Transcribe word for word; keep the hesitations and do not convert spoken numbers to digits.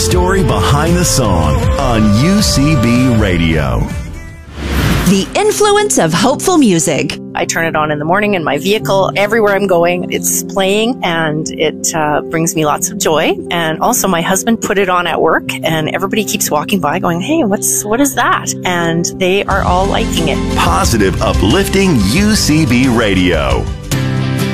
story behind the song on U C B Radio. The influence of hopeful music. I turn it on in the morning in my vehicle. Everywhere I'm going, it's playing, and it uh, brings me lots of joy. And also, my husband put it on at work, and everybody keeps walking by going, hey, what's what is that? And they are all liking it. Positive, uplifting U C B Radio.